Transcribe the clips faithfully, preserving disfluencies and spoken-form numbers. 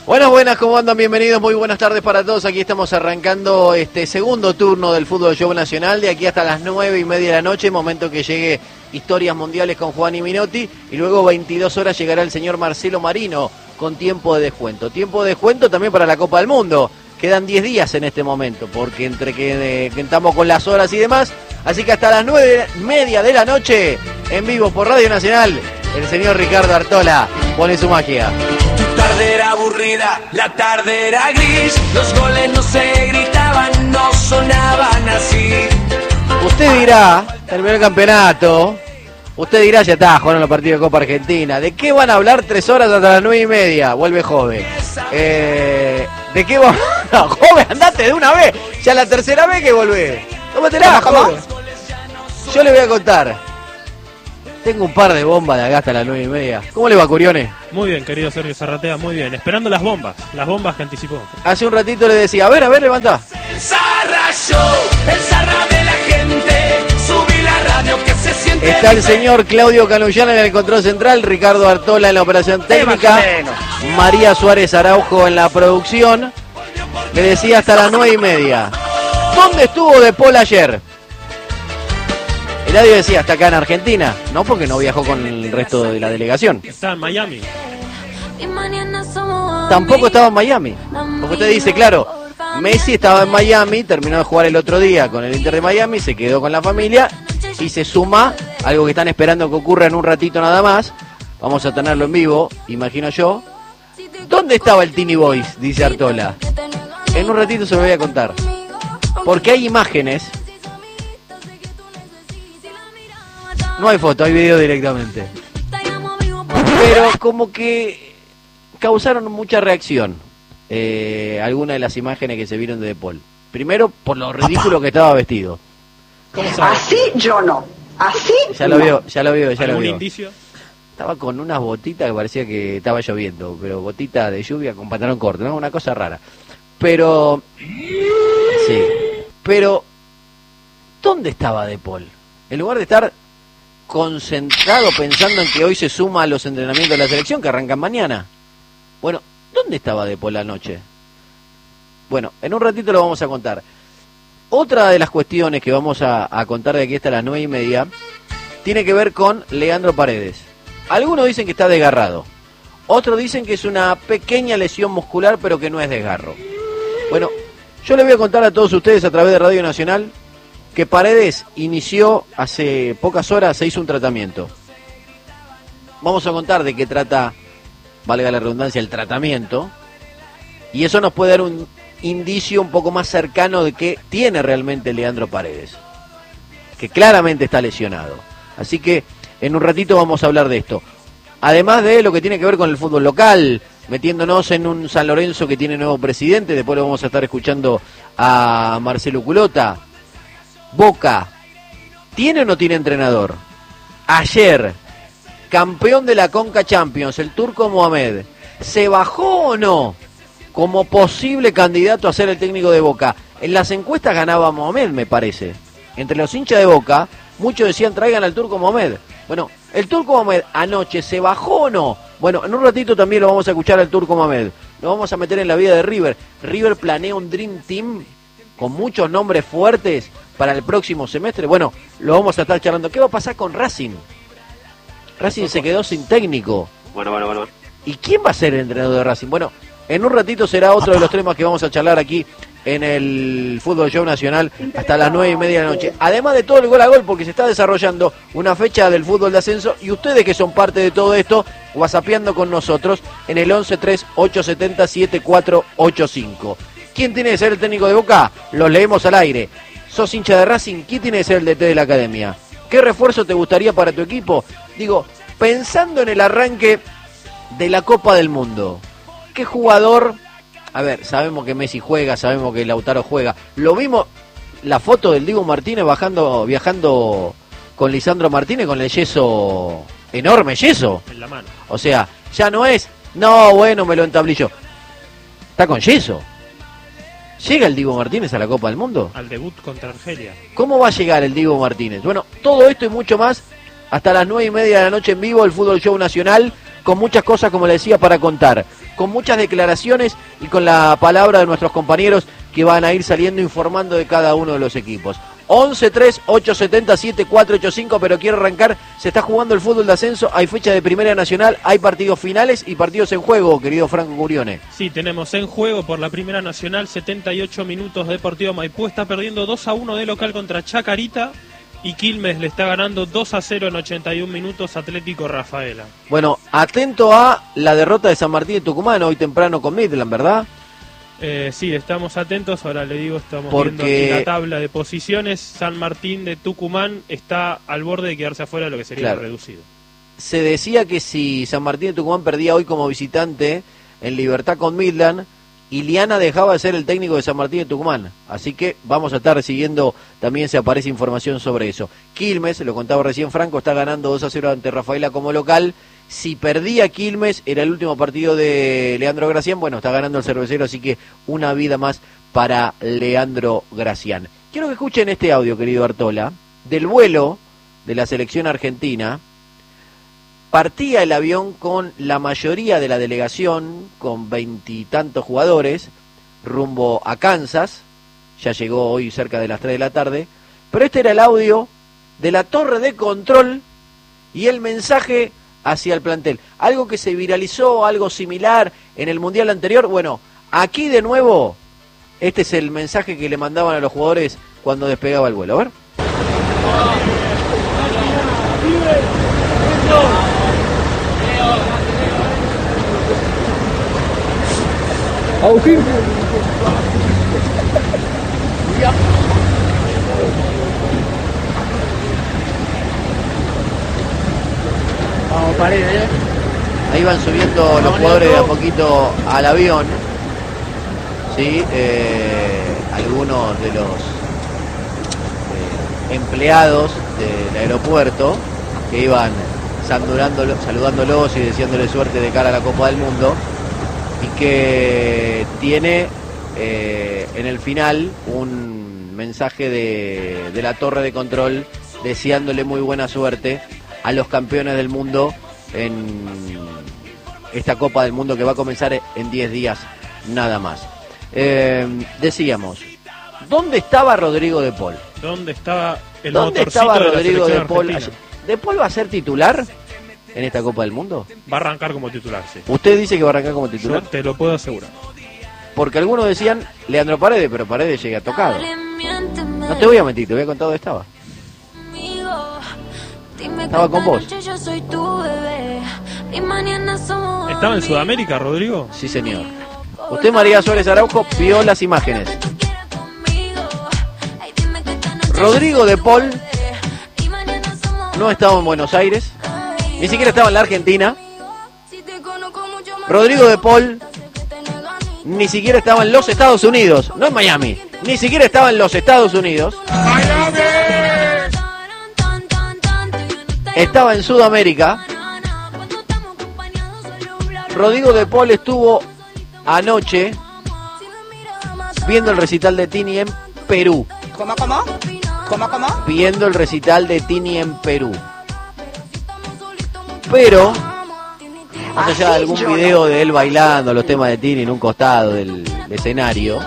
Buenas, buenas, ¿cómo andan? Bienvenidos, muy buenas tardes para todos. Aquí estamos arrancando este segundo turno del Fútbol Show Nacional, de aquí hasta las nueve y media de la noche, momento que llegue Historias Mundiales con Juan y Minotti, y luego veintidós horas llegará el señor Marcelo Marino con tiempo de descuento. Tiempo de descuento también para la Copa del Mundo. Quedan diez días en este momento, porque entre que, que estamos con las horas y demás, así que hasta las nueve y media de la noche, en vivo por Radio Nacional, el señor Ricardo Artola pone su magia. Tarde era aburrida, la tarde era gris, los goles no se gritaban, no sonaban así. Usted dirá, terminó el campeonato, usted dirá, ya está, jugaron los partidos de Copa Argentina, ¿de qué van a hablar tres horas hasta las nueve y media? Vuelve Jove. Eh, ¿De qué van? No, Jove, andate de una vez, ya la tercera vez que volvés. Tómatela, Jove. Yo le voy a contar. Tengo un par de bombas de acá hasta las nueve y media. ¿Cómo le va, Curione? Muy bien, querido Sergio Zarratea, muy bien. Esperando las bombas, las bombas que anticipó. Hace un ratito le decía, a ver, a ver, levantá. El Zarra Show, el Zarra de la gente, subí la radio que se siente. Está el señor Claudio Canullana en el control central, Ricardo Artola en la operación técnica, María Suárez Araujo en la producción. Le decía hasta las nueve y media. ¿Dónde estuvo De Paul ayer? Eladio decía, hasta acá en Argentina, no porque no viajó con el resto de la delegación. Está en Miami. Tampoco estaba en Miami. Porque usted dice, claro, Messi estaba en Miami, terminó de jugar el otro día con el Inter de Miami, se quedó con la familia y se suma algo que están esperando que ocurra en un ratito nada más. Vamos a tenerlo en vivo, imagino yo. ¿Dónde estaba el Tiny Boys? Dice Artola. En un ratito se lo voy a contar. Porque hay imágenes. No hay foto, hay video directamente. Pero como que causaron mucha reacción eh, algunas de las imágenes que se vieron de De Paul. Primero, por lo ridículo que estaba vestido. ¿Cómo sabe? Así yo no. Así Ya lo veo, ya lo veo, ya lo ¿Algún veo. indicio? Estaba con unas botitas que parecía que estaba lloviendo, pero botitas de lluvia con pantalón corto, ¿no? Una cosa rara. Pero... Sí. Pero... ¿Dónde estaba De Paul? En lugar de estar concentrado pensando en que hoy se suma a los entrenamientos de la selección que arrancan mañana. Bueno, ¿dónde estaba De Paul anoche? Bueno, en un ratito lo vamos a contar. Otra de las cuestiones que vamos a, a contar de aquí hasta las nueve y media tiene que ver con Leandro Paredes. Algunos dicen que está desgarrado, otros dicen que es una pequeña lesión muscular pero que no es desgarro. Bueno, yo les voy a contar a todos ustedes a través de Radio Nacional que Paredes inició hace pocas horas, se hizo un tratamiento. Vamos a contar de qué trata, valga la redundancia, el tratamiento. Y eso nos puede dar un indicio un poco más cercano de qué tiene realmente Leandro Paredes. Que claramente está lesionado. Así que en un ratito vamos a hablar de esto. Además de lo que tiene que ver con el fútbol local, metiéndonos en un San Lorenzo que tiene nuevo presidente. Después lo vamos a estar escuchando a Marcelo Culota. Boca, ¿tiene o no tiene entrenador? Ayer, campeón de la Conca Champions, el turco Mohamed, ¿se bajó o no como posible candidato a ser el técnico de Boca? En las encuestas ganaba Mohamed, me parece. Entre los hinchas de Boca, muchos decían traigan al turco Mohamed. Bueno, ¿el turco Mohamed anoche se bajó o no? Bueno, en un ratito también lo vamos a escuchar al turco Mohamed. Lo vamos a meter en la vida de River. River planea un Dream Team con muchos nombres fuertes para el próximo semestre. Bueno, lo vamos a estar charlando. ¿Qué va a pasar con Racing? Racing se quedó sin técnico. Bueno, bueno, bueno. ¿Y quién va a ser el entrenador de Racing? Bueno, en un ratito será otro de los temas que vamos a charlar aquí en el Fútbol Show Nacional hasta las nueve y media de la noche. Además de todo el gol a gol, porque se está desarrollando una fecha del fútbol de ascenso y ustedes que son parte de todo esto, whatsappeando con nosotros en el once tres ocho siete cero siete cuatro ocho cinco. ¿Quién tiene que ser el técnico de Boca? Los leemos al aire. ¿Sos hincha de Racing? ¿Quién tiene que ser el D T de la academia? ¿Qué refuerzo te gustaría para tu equipo? Digo, pensando en el arranque de la Copa del Mundo, ¿qué jugador? A ver, sabemos que Messi juega, sabemos que Lautaro juega. Lo vimos, la foto del Dibu Martínez bajando, viajando con Lisandro Martínez con el yeso, enorme yeso. En la mano. O sea, ya no es, no, bueno, me lo entablillo. Está con yeso. ¿Llega el Dibu Martínez a la Copa del Mundo? Al debut contra Argelia. ¿Cómo va a llegar el Dibu Martínez? Bueno, todo esto y mucho más hasta las nueve y media de la noche en vivo, el Fútbol Show Nacional, con muchas cosas, como le decía, para contar. con muchas declaraciones y con la palabra de nuestros compañeros que van a ir saliendo informando de cada uno de los equipos. once tres ocho siete cero siete cuatro ocho cinco, pero quiero arrancar, se está jugando el fútbol de ascenso, hay fecha de Primera Nacional, hay partidos finales y partidos en juego, querido Franco Curione. Sí, tenemos en juego por la Primera Nacional setenta y ocho minutos. Deportivo Maipú está perdiendo dos a uno de local contra Chacarita y Quilmes le está ganando dos a cero en ochenta y un minutos Atlético Rafaela. Bueno, atento a la derrota de San Martín de Tucumán hoy temprano con Midland, ¿verdad? Eh, sí, estamos atentos, ahora le digo, estamos Porque... viendo aquí la tabla de posiciones. San Martín de Tucumán está al borde de quedarse afuera de lo que sería claro. el reducido. Se decía que si San Martín de Tucumán perdía hoy como visitante en Libertad con Midland, Iliana dejaba de ser el técnico de San Martín de Tucumán, así que vamos a estar siguiendo también si aparece información sobre eso. Quilmes, lo contaba recién Franco, está ganando dos a cero ante Rafaela como local. Si perdía Quilmes, era el último partido de Leandro Gracián, bueno, está ganando el Cervecero, así que una vida más para Leandro Gracián. Quiero que escuchen este audio, querido Artola, del vuelo de la selección argentina. Partía el avión con la mayoría de la delegación, con veintitantos jugadores, rumbo a Kansas. Ya llegó hoy cerca de las tres de la tarde. Pero este era el audio de la torre de control y el mensaje hacia el plantel. Algo que se viralizó, algo similar en el Mundial anterior. Bueno, aquí de nuevo, este es el mensaje que le mandaban a los jugadores cuando despegaba el vuelo. A ver. Agustín. Vamos, Paredes, ¿eh? Ahí van subiendo los jugadores de a poquito al avión. Sí, eh, algunos de los eh, empleados del aeropuerto que iban saludándolos, saludándolos y deseándoles suerte de cara a la Copa del Mundo, y que tiene eh, en el final un mensaje de, de la torre de control deseándole muy buena suerte a los campeones del mundo en esta Copa del Mundo que va a comenzar en diez días nada más. Eh, decíamos, ¿dónde estaba Rodrigo de Paul? ¿Dónde estaba el ¿Dónde motorcito estaba de la Rodrigo de selección Paul? argentina? ¿De Paul va a ser titular en esta Copa del Mundo? Va a arrancar como titular, sí. ¿Usted dice que va a arrancar como titular? Yo te lo puedo asegurar. Porque algunos decían Leandro Paredes, pero Paredes llega tocado. No te voy a mentir, te voy a contar dónde estaba. Estaba con vos. ¿Estaba en Sudamérica, Rodrigo? Sí, señor. Usted, María Suárez Araujo, vio las imágenes. Rodrigo de Paul no estaba en Buenos Aires, ni siquiera estaba en la Argentina. Rodrigo de Paul ni siquiera estaba en los Estados Unidos, no en Miami, ni siquiera estaba en los Estados Unidos. Estaba en Sudamérica. Rodrigo de Paul estuvo anoche viendo el recital de Tini en Perú. ¿Cómo, cómo? ¿Cómo, cómo? Viendo el recital de Tini en Perú. Pero, más allá de algún video de él bailando los temas de Tini en un costado del escenario,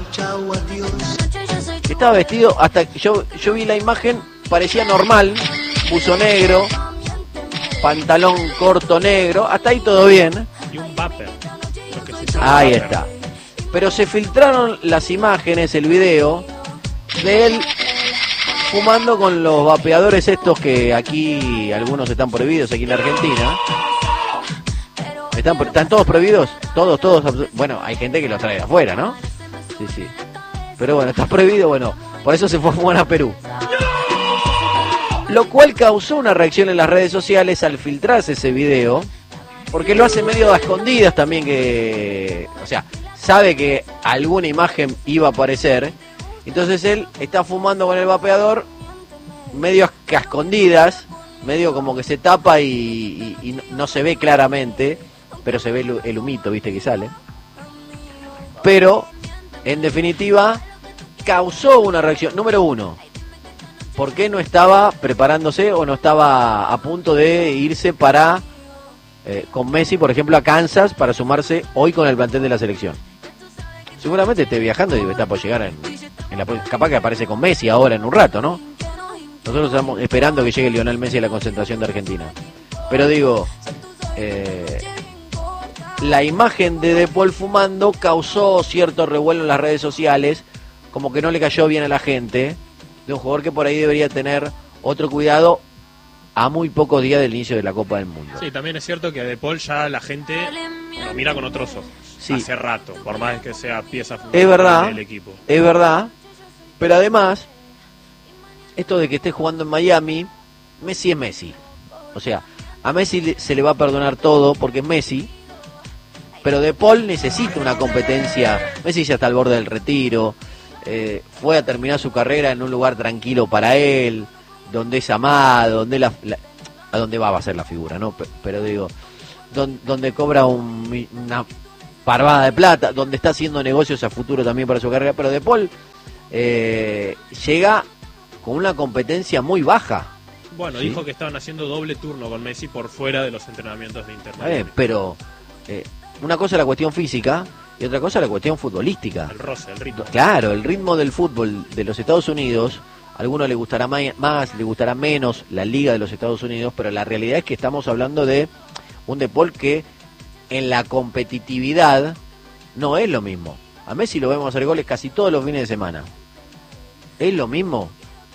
estaba vestido, hasta que yo, yo vi la imagen, parecía normal, buzo negro, pantalón corto negro, hasta ahí todo bien. Y un vapor. Ahí está. Pero se filtraron las imágenes, el video de él fumando con los vapeadores estos que aquí algunos están prohibidos aquí en la Argentina. ¿Están, están todos prohibidos? Todos, todos. Bueno, hay gente que los trae de afuera, ¿no? Sí, sí. Pero bueno, está prohibido, bueno, por eso se fue a fumar a Perú. Lo cual causó una reacción en las redes sociales al filtrarse ese video, porque lo hace medio a escondidas también, que, o sea, sabe que alguna imagen iba a aparecer, entonces él está fumando con el vapeador medio a escondidas, medio como que se tapa y, y, y no se ve claramente, pero se ve el, el humito, viste, que sale. Pero, en definitiva, causó una reacción. Número uno, ¿por qué no estaba preparándose o no estaba a punto de irse para eh, con Messi, por ejemplo, a Kansas para sumarse hoy con el plantel de la selección. Seguramente esté viajando y está por llegar en, en la capaz que aparece con Messi ahora en un rato, ¿no? Nosotros estamos esperando que llegue Lionel Messi a la concentración de Argentina. Pero digo, eh, la imagen de De Paul fumando causó cierto revuelo en las redes sociales, como que no le cayó bien a la gente, de un jugador que por ahí debería tener otro cuidado a muy pocos días del inicio de la Copa del Mundo. Sí, también es cierto que a De Paul ya la gente lo mira con otros ojos. Sí. Hace rato, por más que sea pieza fundamental es verdad, del equipo. Es verdad, pero además, esto de que esté jugando en Miami, Messi es Messi. O sea, a Messi se le va a perdonar todo porque es Messi, pero De Paul necesita una competencia. Messi ya está al borde del retiro, eh, fue a terminar su carrera en un lugar tranquilo para él, donde es amado, donde la, la a donde va a ser la figura, ¿no? Pero, pero digo, don, donde cobra un, una parvada de plata, donde está haciendo negocios a futuro también para su carrera, pero De Paul eh, llega con una competencia muy baja. Bueno, ¿sí? Dijo que estaban haciendo doble turno con Messi por fuera de los entrenamientos de internet. Eh, pero eh, una cosa es la cuestión física y otra cosa es la cuestión futbolística. El roce, el ritmo. Claro, el ritmo del fútbol de los Estados Unidos, a algunos le gustará más, le gustará menos la liga de los Estados Unidos, pero la realidad es que estamos hablando de un De Paul que en la competitividad no es lo mismo. A Messi lo vemos hacer goles casi todos los fines de semana. Es lo mismo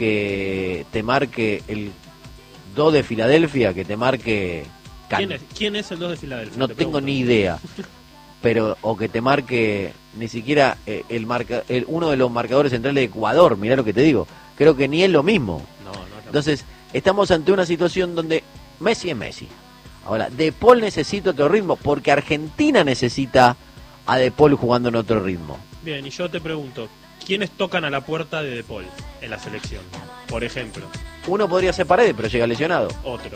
que te marque el dos de Filadelfia, que te marque... ¿Quién es, ¿Quién es el dos de Filadelfia? No tengo ni idea. Pero o que te marque ni siquiera eh, el marca el, uno de los marcadores centrales de Ecuador, mirá lo que te digo. Creo que ni es lo mismo. No, no es lo Entonces, estamos ante una situación donde Messi es Messi. Ahora, De Paul necesita otro ritmo, porque Argentina necesita a De Paul jugando en otro ritmo. Bien, y yo te pregunto, ¿quiénes tocan a la puerta de De Paul en la selección? Por ejemplo. Uno podría ser Paredes, pero llega lesionado. Otro.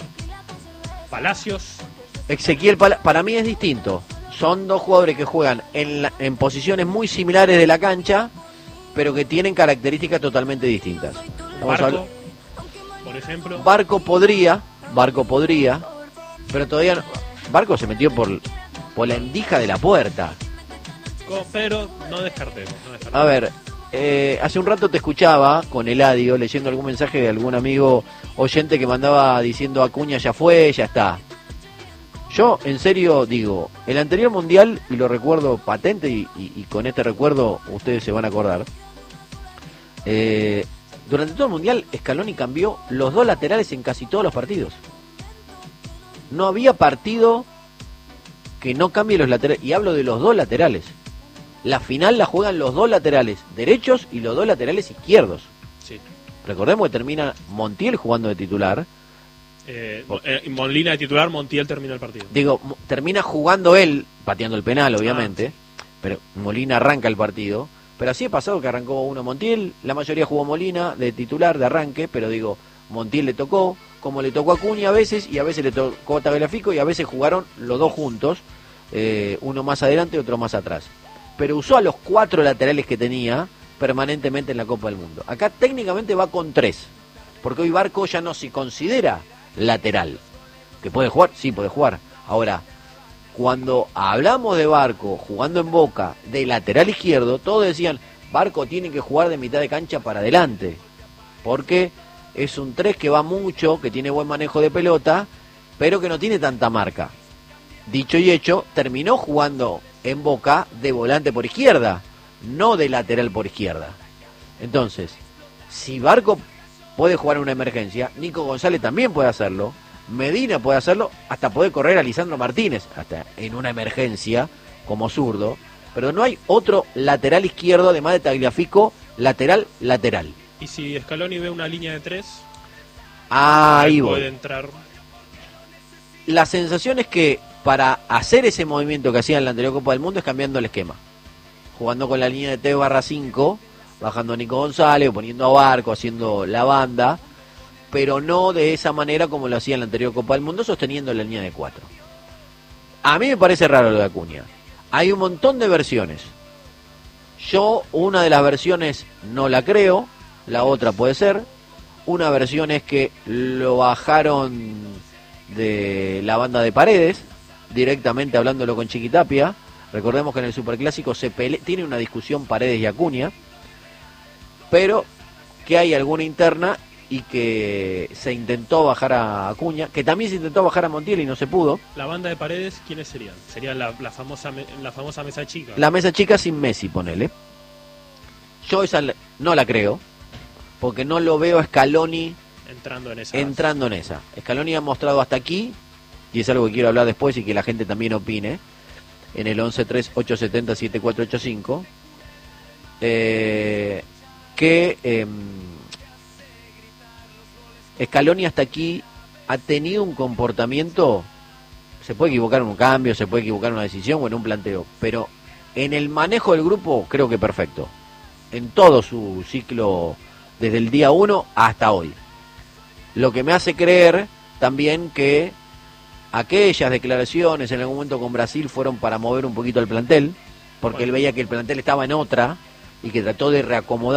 Palacios. Ezequiel, Pal- para mí es distinto. Son dos jugadores que juegan en, la, en posiciones muy similares de la cancha, pero que tienen características totalmente distintas. Vamos Barco, a hablar... por ejemplo. Barco podría, Barco podría, pero todavía no. Barco se metió por, por la endija de la puerta. Pero no descartemos. No descartemos. A ver, eh, hace un rato te escuchaba con Eladio leyendo algún mensaje de algún amigo oyente que mandaba diciendo Acuña ya fue, ya está. Yo, en serio, digo, el anterior mundial, y lo recuerdo patente, y, y, y con este recuerdo ustedes se van a acordar, eh, durante todo el mundial, Scaloni cambió los dos laterales en casi todos los partidos. No había partido que no cambie los laterales, y hablo de los dos laterales. La final la juegan los dos laterales derechos y los dos laterales izquierdos. Sí. Recordemos que termina Montiel jugando de titular. Eh, eh, Molina de titular, Montiel termina el partido. Digo, termina jugando él, pateando el penal, obviamente, ah. pero Molina arranca el partido. Pero así ha pasado que arrancó uno Montiel, la mayoría jugó Molina de titular, de arranque, pero digo, Montiel le tocó, como le tocó a Acuña a veces, y a veces le tocó a Tagliafico, y a veces jugaron los dos juntos, eh, uno más adelante y otro más atrás. Pero usó a los cuatro laterales que tenía permanentemente en la Copa del Mundo. Acá técnicamente va con tres, porque hoy Barco ya no se considera lateral. ¿Que puede jugar? Sí, puede jugar. Ahora, cuando hablamos de Barco jugando en Boca de lateral izquierdo, todos decían, Barco tiene que jugar de mitad de cancha para adelante, porque es un tres que va mucho, que tiene buen manejo de pelota, pero que no tiene tanta marca. Dicho y hecho, terminó jugando en Boca de volante por izquierda, no de lateral por izquierda. Entonces, si Barco puede jugar en una emergencia, Nico González también puede hacerlo, Medina puede hacerlo, hasta puede correr a Lisandro Martínez, hasta en una emergencia, como zurdo, pero no hay otro lateral izquierdo, además de Tagliafico, lateral, lateral. Y si Scaloni ve una línea de tres, ahí voy. Puede entrar. La sensación es que para hacer ese movimiento que hacía en la anterior Copa del Mundo es cambiando el esquema, jugando con la línea de tres barra cinco, bajando a Nico González, poniendo a Barco, haciendo la banda, pero no de esa manera como lo hacía en la anterior Copa del Mundo, sosteniendo la línea de cuatro. A mí me parece raro lo de Acuña. Hay un montón de versiones. Yo una de las versiones no la creo, la otra puede ser. Una versión es que lo bajaron de la banda de Paredes, directamente hablándolo con Chiquitapia. Recordemos que en el Superclásico se pele... tiene una discusión Paredes y Acuña, pero que hay alguna interna y que se intentó bajar a Acuña, que también se intentó bajar a Montiel y no se pudo. La banda de Paredes, ¿quiénes serían? Sería la, la famosa me- la famosa mesa chica. La mesa chica sin Messi, ponele. Yo esa le- no la creo, porque no lo veo a Scaloni entrando en esa. entrando en esa. Scaloni ha mostrado hasta aquí, y es algo que quiero hablar después y que la gente también opine, en el once tres ocho siete cero siete cuatro ocho cinco, eh, que eh, Scaloni hasta aquí ha tenido un comportamiento, se puede equivocar en un cambio, se puede equivocar en una decisión o en un planteo, pero en el manejo del grupo creo que perfecto, en todo su ciclo desde el día uno hasta hoy. Lo que me hace creer también que aquellas declaraciones en algún momento con Brasil fueron para mover un poquito el plantel, porque él veía que el plantel estaba en otra y que trató de reacomodar